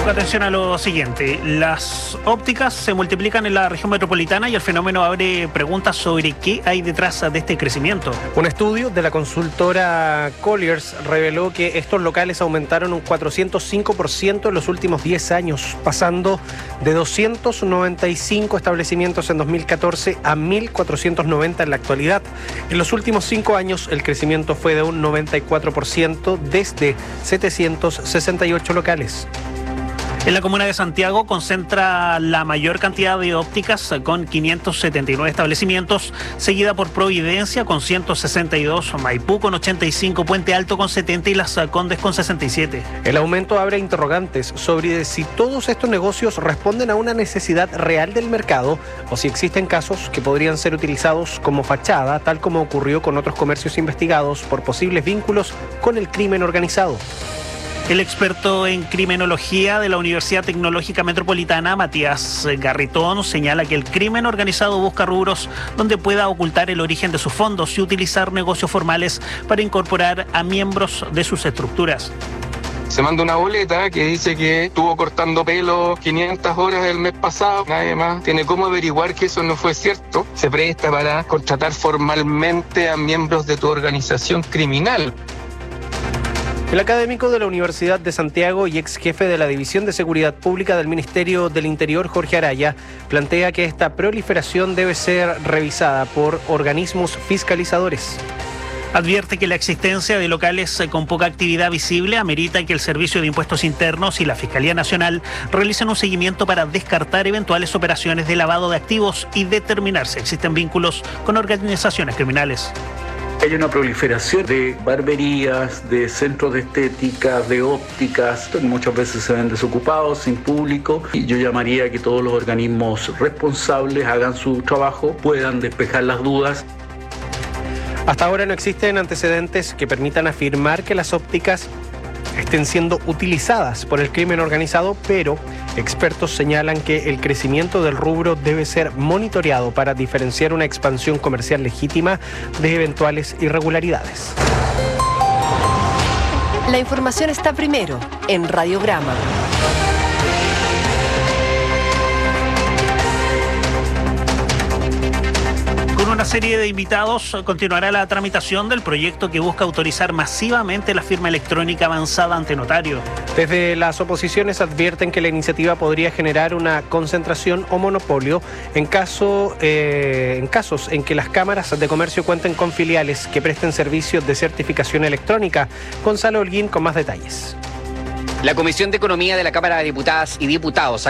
Atención a lo siguiente, las ópticas se multiplican en la región metropolitana y el fenómeno abre preguntas sobre qué hay detrás de este crecimiento. Un estudio de la consultora Colliers reveló que estos locales aumentaron un 405% en los últimos 10 años, pasando de 295 establecimientos en 2014 a 1.490 en la actualidad. En los últimos 5 años el crecimiento fue de un 94% desde 768 locales. En la comuna de Santiago concentra la mayor cantidad de ópticas con 579 establecimientos, seguida por Providencia con 162, Maipú con 85, Puente Alto con 70 y Las Condes con 67. El aumento abre interrogantes sobre si todos estos negocios responden a una necesidad real del mercado o si existen casos que podrían ser utilizados como fachada, tal como ocurrió con otros comercios investigados por posibles vínculos con el crimen organizado. El experto en criminología de la Universidad Tecnológica Metropolitana, Matías Garritón, señala que el crimen organizado busca rubros donde pueda ocultar el origen de sus fondos y utilizar negocios formales para incorporar a miembros de sus estructuras. Se manda una boleta que dice que estuvo cortando pelo 500 horas el mes pasado. Nadie más tiene cómo averiguar que eso no fue cierto. Se presta para contratar formalmente a miembros de tu organización criminal. El académico de la Universidad de Santiago y ex jefe de la División de Seguridad Pública del Ministerio del Interior, Jorge Araya, plantea que esta proliferación debe ser revisada por organismos fiscalizadores. Advierte que la existencia de locales con poca actividad visible amerita que el Servicio de Impuestos Internos y la Fiscalía Nacional realicen un seguimiento para descartar eventuales operaciones de lavado de activos y determinar si existen vínculos con organizaciones criminales. Hay una proliferación de barberías, de centros de estética, de ópticas, que muchas veces se ven desocupados, sin público, y yo llamaría a que todos los organismos responsables hagan su trabajo, puedan despejar las dudas. Hasta ahora no existen antecedentes que permitan afirmar que las ópticas estén siendo utilizadas por el crimen organizado, pero expertos señalan que el crecimiento del rubro debe ser monitoreado para diferenciar una expansión comercial legítima de eventuales irregularidades. La información está primero en Radiograma. Con una serie de invitados continuará la tramitación del proyecto que busca autorizar masivamente la firma electrónica avanzada ante notario. Desde las oposiciones advierten que la iniciativa podría generar una concentración o monopolio en casos en que las cámaras de comercio cuenten con filiales que presten servicios de certificación electrónica. Gonzalo Holguín con más detalles. La Comisión de Economía de la Cámara de Diputadas y Diputados